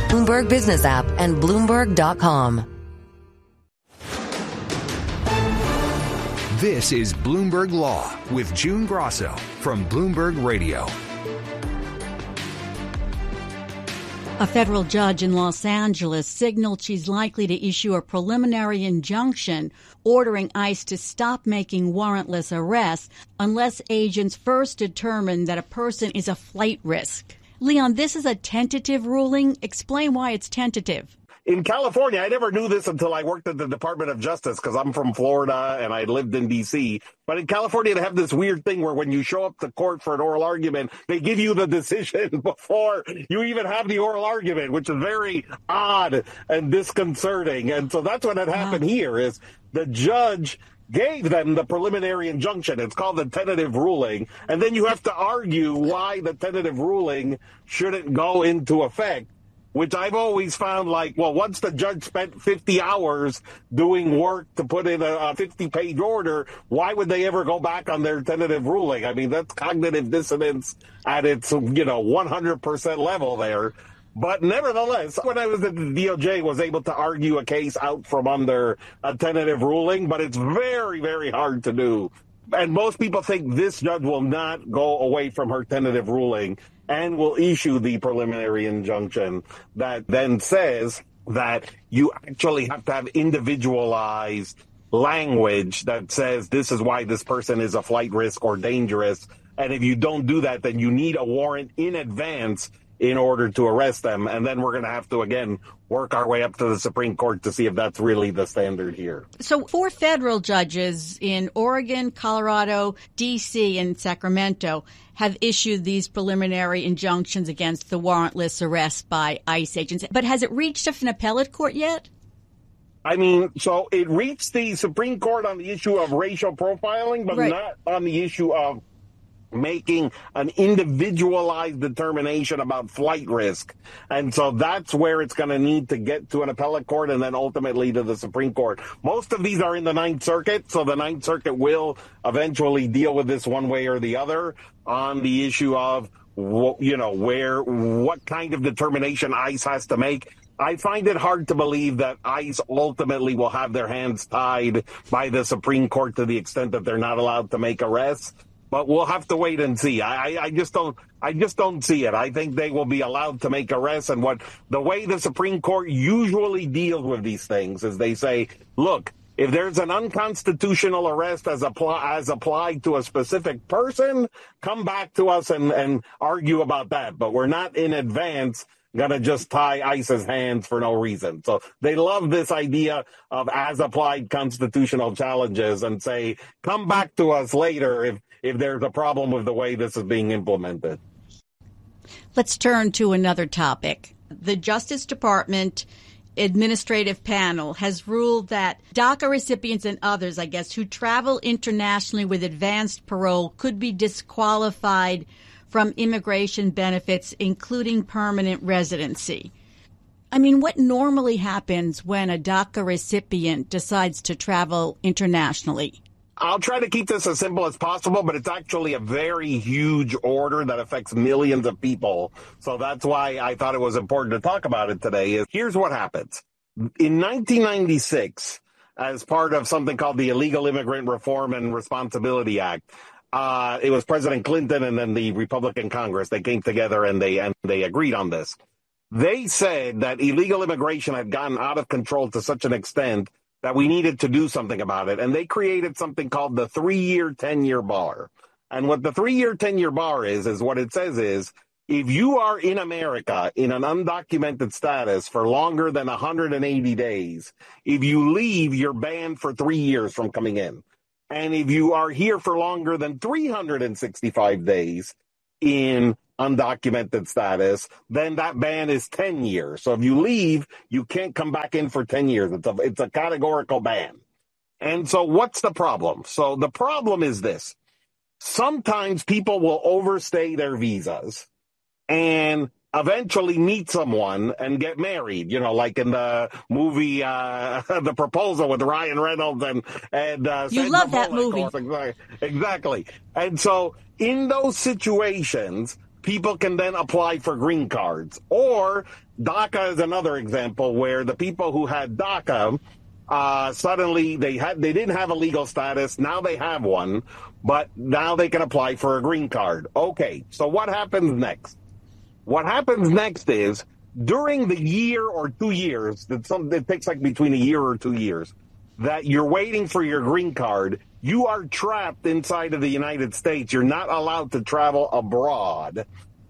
Bloomberg Business app, and Bloomberg.com. This is Bloomberg Law with June Grosso from Bloomberg Radio. A federal judge in Los Angeles signaled she's likely to issue a preliminary injunction ordering ICE to stop making warrantless arrests unless agents first determine that a person is a flight risk. Leon, this is a tentative ruling. Explain why it's tentative. In California, I never knew this until I worked at the Department of Justice because I'm from Florida and I lived in D.C. But in California, they have this weird thing where when you show up to court for an oral argument, they give you the decision before you even have the oral argument, which is very odd and disconcerting. And so that's what had happened here is the judge gave them the preliminary injunction. It's called the tentative ruling. And then you have to argue why the tentative ruling shouldn't go into effect, which I've always found like, well, once the judge spent 50 hours doing work to put in a 50-page order, why would they ever go back on their tentative ruling? I mean, that's cognitive dissonance at its, 100% level there. But nevertheless, when I was at the DOJ, was able to argue a case out from under a tentative ruling, but it's very, very hard to do. And most people think this judge will not go away from her tentative ruling and will issue the preliminary injunction that then says that you actually have to have individualized language that says this is why this person is a flight risk or dangerous. And if you don't do that, then you need a warrant in advance in order to arrest them. And then we're going to have to, again, work our way up to the Supreme Court to see if that's really the standard here. So 4 federal judges in Oregon, Colorado, D.C., and Sacramento have issued these preliminary injunctions against the warrantless arrest by ICE agents. But has it reached an appellate court yet? I mean, so it reached the Supreme Court on the issue of racial profiling, but not on the issue of making an individualized determination about flight risk. And so that's where it's going to need to get to an appellate court and then ultimately to the Supreme Court. Most of these are in the Ninth Circuit, so the Ninth Circuit will eventually deal with this one way or the other on the issue of, what kind of determination ICE has to make. I find it hard to believe that ICE ultimately will have their hands tied by the Supreme Court to the extent that they're not allowed to make arrests. But we'll have to wait and see. I just don't see it. I think they will be allowed to make arrests. And the way the Supreme Court usually deals with these things is they say, look, if there's an unconstitutional arrest as applied to a specific person, come back to us and argue about that. But we're not in advance going to just tie ICE's hands for no reason. So they love this idea of as applied constitutional challenges and say, come back to us later if there's a problem with the way this is being implemented. Let's turn to another topic. The Justice Department Administrative Panel has ruled that DACA recipients and others, who travel internationally with advanced parole could be disqualified from immigration benefits, including permanent residency. I mean, what normally happens when a DACA recipient decides to travel internationally? I'll try to keep this as simple as possible, but it's actually a very huge order that affects millions of people. So that's why I thought it was important to talk about it today. Here's what happens. In 1996, as part of something called the Illegal Immigrant Reform and Responsibility Act, it was President Clinton and then the Republican Congress. They came together and they agreed on this. They said that illegal immigration had gotten out of control to such an extent that we needed to do something about it. And they created something called the 3-year, 10-year bar. And what the 3-year, 10-year bar is what it says is, if you are in America in an undocumented status for longer than 180 days, if you leave, you're banned for 3 years from coming in. And if you are here for longer than 365 days in undocumented status, then that ban is 10 years. So if you leave, you can't come back in for 10 years. It's a categorical ban. And so what's the problem? So the problem is this. Sometimes people will overstay their visas and eventually meet someone and get married, like in the movie The Proposal with Ryan Reynolds and you love that movie. Exactly. And so in those situations, people can then apply for green cards. Or DACA is another example where the people who had DACA, suddenly they didn't have a legal status. Now they have one, but now they can apply for a green card. Okay, so what happens next? What happens next is during the year or 2 years, it takes like between a year or 2 years, that you're waiting for your green card, you are trapped inside of the United States. You're not allowed to travel abroad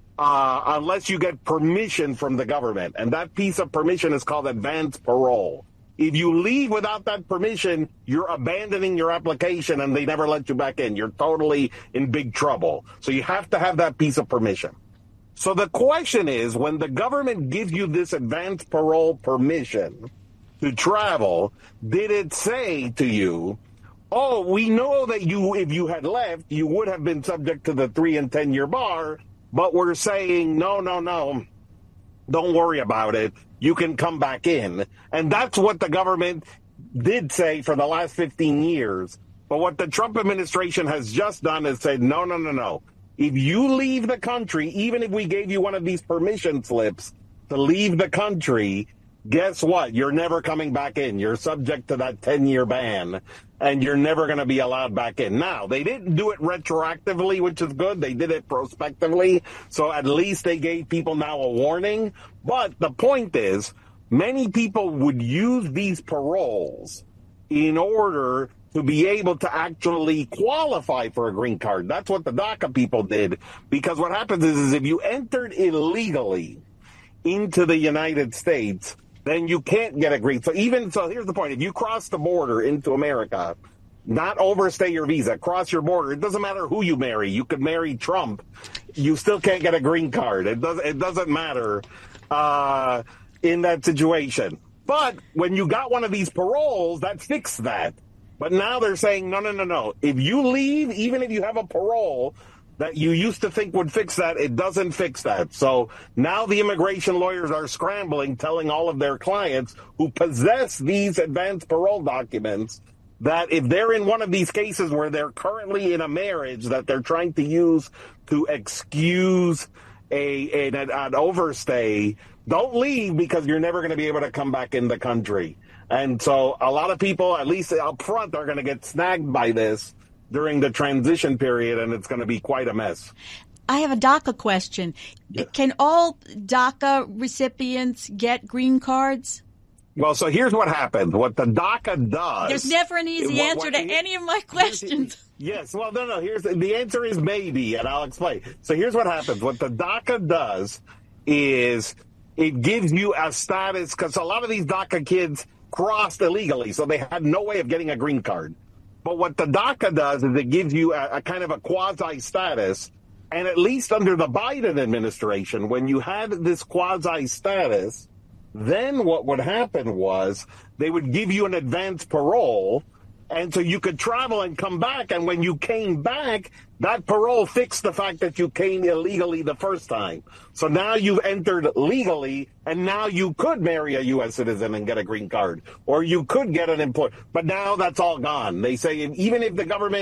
unless you get permission from the government. And that piece of permission is called advance parole. If you leave without that permission, you're abandoning your application and they never let you back in. You're totally in big trouble. So you have to have that piece of permission. So the question is, when the government gives you this advance parole permission to travel, did it say to you, oh, we know that if you had left, you would have been subject to the 3 and 10 year bar, but we're saying, no, don't worry about it. You can come back in. And that's what the government did say for the last 15 years. But what the Trump administration has just done is said, no. If you leave the country, even if we gave you one of these permission slips to leave the country, guess what? You're never coming back in. You're subject to that 10-year ban, and you're never going to be allowed back in. Now, they didn't do it retroactively, which is good. They did it prospectively, so at least they gave people now a warning. But the point is, many people would use these paroles in order to be able to actually qualify for a green card. That's what the DACA people did, because what happens is if you entered illegally into the United States, then you can't get a green. So here's the point. If you cross the border into America, not overstay your visa, cross your border, it doesn't matter who you marry. You could marry Trump. You still can't get a green card. It doesn't matter in that situation. But when you got one of these paroles, that fixed that. But now they're saying, no. If you leave, even if you have a parole that you used to think would fix that, it doesn't fix that. So now the immigration lawyers are scrambling, telling all of their clients who possess these advance parole documents that if they're in one of these cases where they're currently in a marriage that they're trying to use to excuse an overstay, don't leave because you're never going to be able to come back in the country. And so a lot of people, at least up front, are going to get snagged by this during the transition period, and it's going to be quite a mess. I have a DACA question. Yeah. Can all DACA recipients get green cards? Well, so here's what happened. What the DACA does... There's never an easy answer to any of my questions. Yes, well, no. The answer is maybe, and I'll explain. So here's what happens. What the DACA does is it gives you a status, because a lot of these DACA kids crossed illegally, so they had no way of getting a green card. But what the DACA does is it gives you a kind of a quasi-status, and at least under the Biden administration, when you had this quasi-status, then what would happen was they would give you an advance parole, and so you could travel and come back, and when you came back, that parole fixed the fact that you came illegally the first time. So now you've entered legally, and now you could marry a U.S. citizen and get a green card, or you could get an employer. But now that's all gone. They say even if the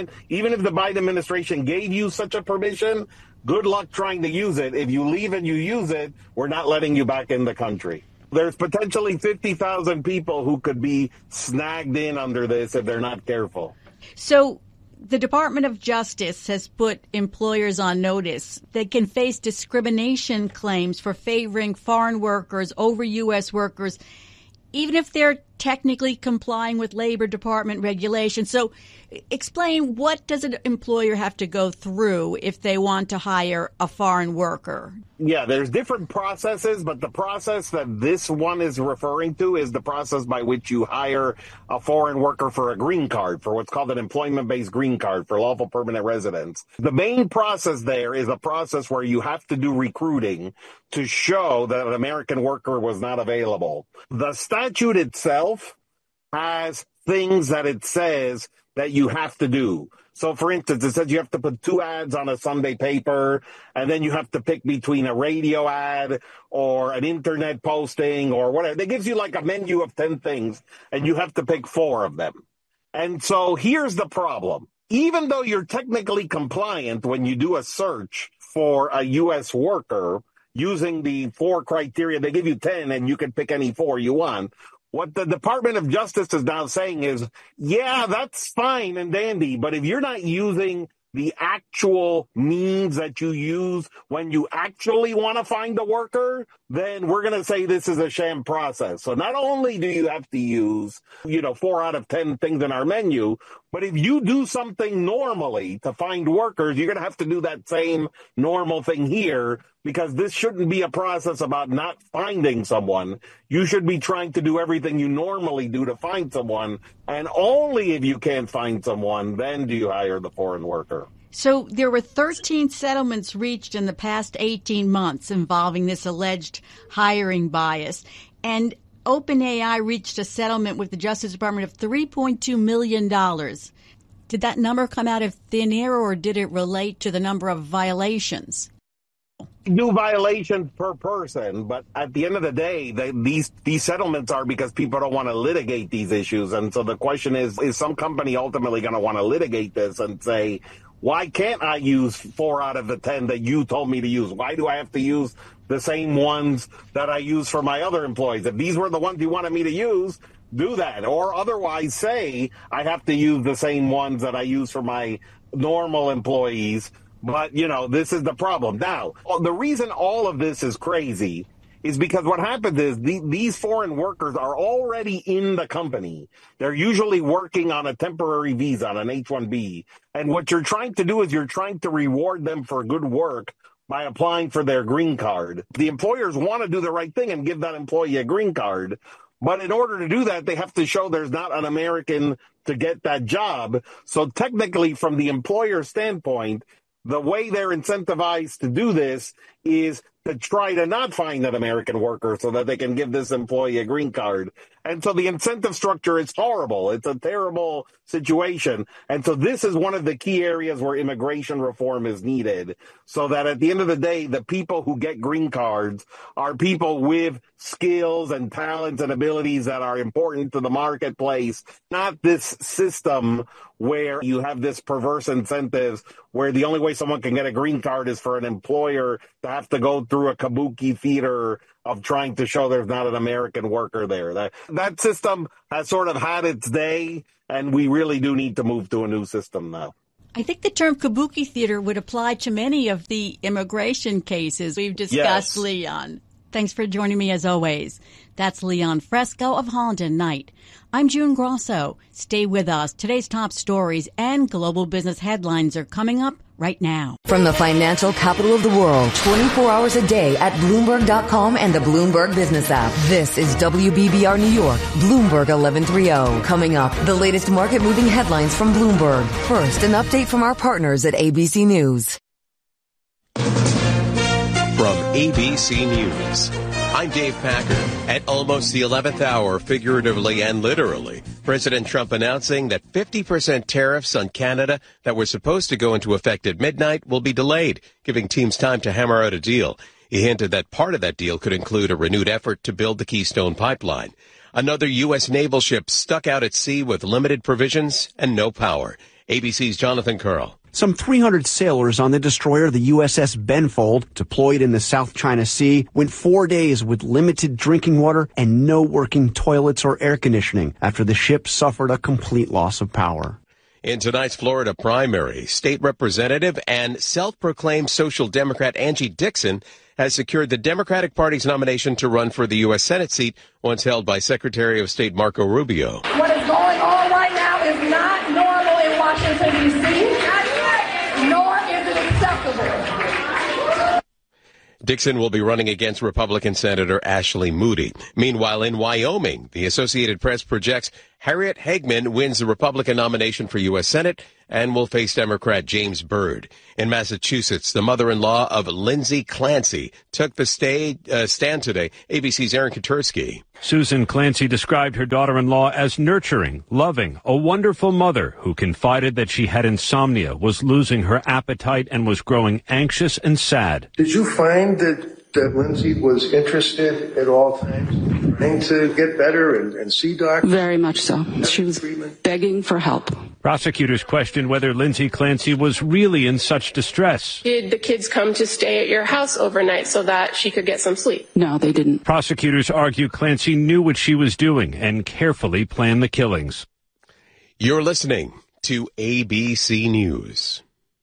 Biden administration gave you such a permission, good luck trying to use it. If you leave and you use it, we're not letting you back in the country. There's potentially 50,000 people who could be snagged in under this if they're not careful. So the Department of Justice has put employers on notice. They can face discrimination claims for favoring foreign workers over U.S. workers, even if they're technically complying with Labor Department regulations. So explain, what does an employer have to go through if they want to hire a foreign worker? Yeah, there's different processes, but the process that this one is referring to is the process by which you hire a foreign worker for a green card, for what's called an employment-based green card for lawful permanent residence. The main process there is a process where you have to do recruiting to show that an American worker was not available. The statute itself has things that it says that you have to do. So, for instance, it says you have to put 2 ads on a Sunday paper, and then you have to pick between a radio ad or an internet posting or whatever. It gives you like a menu of 10 things, and you have to pick 4 of them. And so here's the problem. Even though you're technically compliant when you do a search for a U.S. worker using the 4 criteria. They give you 10 and you can pick any 4 you want. What the Department of Justice is now saying is, yeah, that's fine and dandy, but if you're not using the actual means that you use when you actually want to find a worker, then we're going to say this is a sham process. So not only do you have to use, 4 out of 10 things in our menu, but if you do something normally to find workers, you're going to have to do that same normal thing here, because this shouldn't be a process about not finding someone. You should be trying to do everything you normally do to find someone, and only if you can't find someone, then do you hire the foreign worker. So there were 13 settlements reached in the past 18 months involving this alleged hiring bias. And OpenAI reached a settlement with the Justice Department of $3.2 million. Did that number come out of thin air, or did it relate to the number of violations? New violations per person, but at the end of the day, these settlements are because people don't want to litigate these issues. And so the question is some company ultimately going to want to litigate this and say, why can't I use 4 out of the 10 that you told me to use? Why do I have to use the same ones that I use for my other employees? If these were the ones you wanted me to use, do that. Or otherwise say I have to use the same ones that I use for my normal employees. But, this is the problem. Now, the reason all of this is crazy is because what happens is these foreign workers are already in the company. They're usually working on a temporary visa, on an H-1B. And what you're trying to do is you're trying to reward them for good work by applying for their green card. The employers want to do the right thing and give that employee a green card. But in order to do that, they have to show there's not an American to get that job. So technically, from the employer standpoint, the way they're incentivized to do this is to try to not find an American worker so that they can give this employee a green card. And so the incentive structure is horrible. It's a terrible situation. And so this is one of the key areas where immigration reform is needed, so that at the end of the day, the people who get green cards are people with skills and talents and abilities that are important to the marketplace, not this system where you have this perverse incentives where the only way someone can get a green card is for an employer to have to go through a kabuki theater of trying to show there's not an American worker there. That system has sort of had its day, and we really do need to move to a new system now. I think the term kabuki theater would apply to many of the immigration cases we've discussed, yes. Leon. Thanks for joining me as always. That's Leon Fresco of Holland & Knight. I'm June Grosso. Stay with us. Today's top stories and global business headlines are coming up right now. From the financial capital of the world, 24 hours a day at Bloomberg.com and the Bloomberg Business app. This is WBBR New York, Bloomberg 1130. Coming up, the latest market-moving headlines from Bloomberg. First, an update from our partners at ABC News. From ABC News, I'm Dave Packer. At almost the 11th hour, figuratively and literally, President Trump announcing that 50% tariffs on Canada that were supposed to go into effect at midnight will be delayed, giving teams time to hammer out a deal. He hinted that part of that deal could include a renewed effort to build the Keystone Pipeline. Another U.S. naval ship stuck out at sea with limited provisions and no power. ABC's Jonathan Curl. Some 300 sailors on the destroyer, the USS Benfold, deployed in the South China Sea, went 4 days with limited drinking water and no working toilets or air conditioning after the ship suffered a complete loss of power. In tonight's Florida primary, state representative and self-proclaimed social democrat Angie Dixon has secured the Democratic Party's nomination to run for the U.S. Senate seat once held by Secretary of State Marco Rubio. What is going on right now is not normal in Washington, D.C., nor is it acceptable. Dixon will be running against Republican Senator Ashley Moody. Meanwhile, in Wyoming, the Associated Press projects Harriet Hagman wins the Republican nomination for U.S. Senate and will face Democrat James Byrd. In Massachusetts, the mother-in-law of Lindsay Clancy took the stand today. ABC's Aaron Katursky. Susan Clancy described her daughter-in-law as nurturing, loving, a wonderful mother who confided that she had insomnia, was losing her appetite, and was growing anxious and sad. Did you find that Lindsay was interested at all times trying to get better and see doctors? Very much so. She was begging for help. Prosecutors questioned whether Lindsay Clancy was really in such distress. Did the kids come to stay at your house overnight so that she could get some sleep? No, they didn't. Prosecutors argue Clancy knew what she was doing and carefully planned the killings. You're listening to ABC News.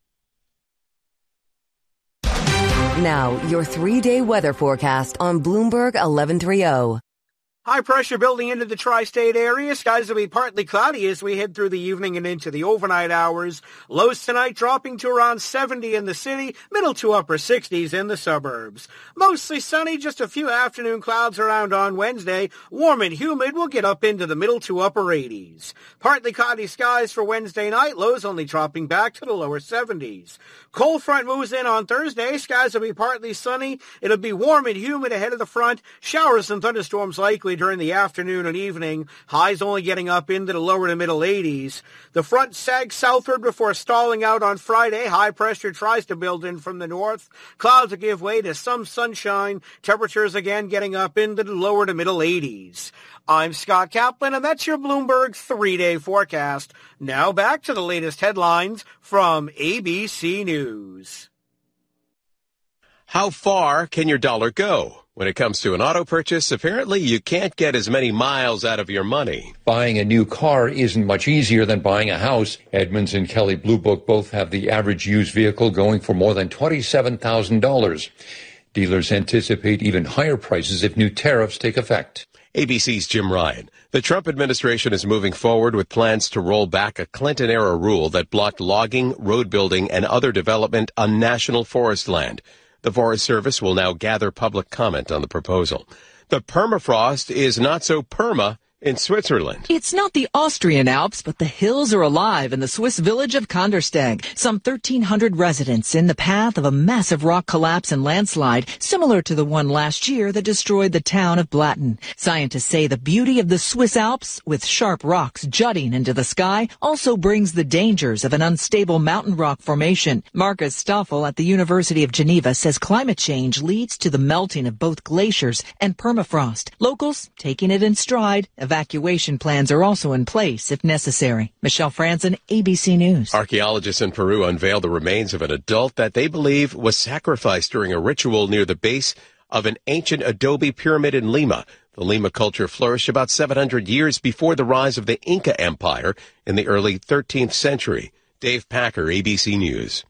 Now, your 3-day weather forecast on Bloomberg 1130. High pressure building into the tri-state area. Skies will be partly cloudy as we head through the evening and into the overnight hours. Lows tonight dropping to around 70 in the city, middle to upper 60s in the suburbs. Mostly sunny, just a few afternoon clouds around on Wednesday. Warm and humid will get up into the middle to upper 80s. Partly cloudy skies for Wednesday night, lows only dropping back to the lower 70s. Cold front moves in on Thursday. Skies will be partly sunny. It'll be warm and humid ahead of the front. Showers and thunderstorms likely during the afternoon and evening. Highs only getting up into the lower to middle 80s. The front sags southward before stalling out on Friday. High pressure tries to build in from the north. Clouds will give way to some sunshine. Temperatures again getting up into the lower to middle 80s. I'm Scott Kaplan, and that's your Bloomberg 3-day forecast. Now back to the latest headlines from ABC News. How far can your dollar go? When it comes to an auto purchase, apparently you can't get as many miles out of your money. Buying a new car isn't much easier than buying a house. Edmunds and Kelley Blue Book both have the average used vehicle going for more than $27,000. Dealers anticipate even higher prices if new tariffs take effect. ABC's Jim Ryan. The Trump administration is moving forward with plans to roll back a Clinton-era rule that blocked logging, road building, and other development on national forest land. The Forest Service will now gather public comment on the proposal. The permafrost is not so perma in Switzerland. It's not the Austrian Alps, but the hills are alive in the Swiss village of Kandersteg. Some 1,300 residents in the path of a massive rock collapse and landslide, similar to the one last year that destroyed the town of Blatten. Scientists say the beauty of the Swiss Alps, with sharp rocks jutting into the sky, also brings the dangers of an unstable mountain rock formation. Marcus Stoffel at the University of Geneva says climate change leads to the melting of both glaciers and permafrost. Locals taking it in stride. Evacuation plans are also in place if necessary. Michelle Franzen, ABC News. Archaeologists in Peru unveiled the remains of an adult that they believe was sacrificed during a ritual near the base of an ancient adobe pyramid in Lima. The Lima culture flourished about 700 years before the rise of the Inca Empire in the early 13th century. Dave Packer, ABC News.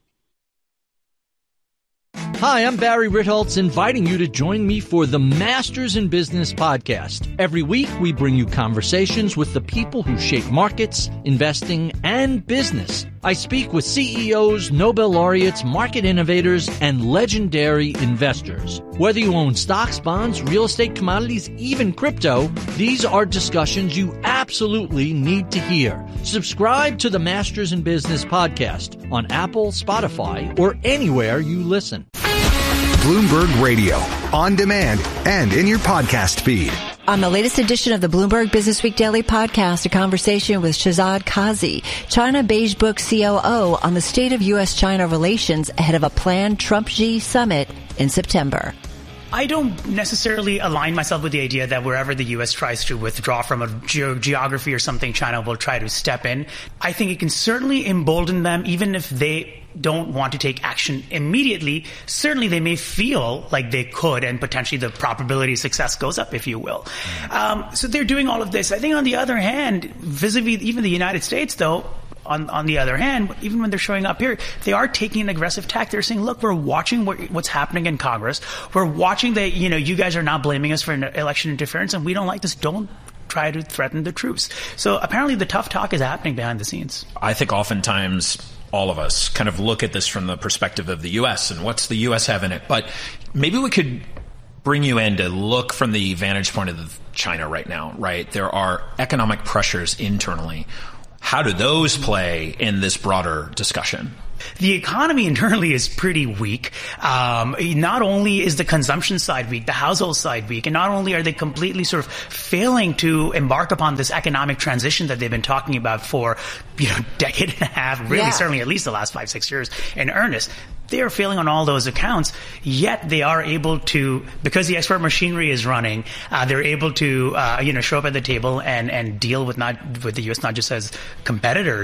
Hi, I'm Barry Ritholtz, inviting you to join me for the Masters in Business podcast. Every week, we bring you conversations with the people who shape markets, investing, and business. I speak with CEOs, Nobel laureates, market innovators, and legendary investors. Whether you own stocks, bonds, real estate, commodities, even crypto, these are discussions you absolutely need to hear. Subscribe to the Masters in Business podcast on Apple, Spotify, or anywhere you listen. Bloomberg Radio, on demand and in your podcast feed. On the latest edition of the Bloomberg Business Week Daily Podcast, a conversation with Shahzad Kazi, China Beige Book COO, on the state of U.S.-China relations ahead of a planned Trump-Xi summit in September. I don't necessarily align myself with the idea that wherever the U.S. tries to withdraw from a geography or something, China will try to step in. I think it can certainly embolden them, even if they don't want to take action immediately. Certainly they may feel like they could, and potentially the probability of success goes up, if you will. So they're doing all of this. I think on the other hand, vis-a-vis even the United States, though, on the other hand, even when they're showing up here, they are taking an aggressive tack. They're saying, look, we're watching what's happening in Congress. We're watching that, you guys are not blaming us for election interference, and we don't like this. Don't try to threaten the troops. So apparently the tough talk is happening behind the scenes. I think oftentimes all of us kind of look at this from the perspective of the U.S. and what's the U.S. have in it. But maybe we could bring you in to look from the vantage point of China right now, right? There are economic pressures internally. How do those play in this broader discussion? The economy internally is pretty weak. Not only is the consumption side weak, the household side weak, and not only are they completely sort of failing to embark upon this economic transition that they've been talking about for, decade and a half, really certainly at least the last 5-6 years in earnest. They are failing on all those accounts, yet they are able to, because the export machinery is running, they're able to, show up at the table and deal with the U.S. not just as competitors,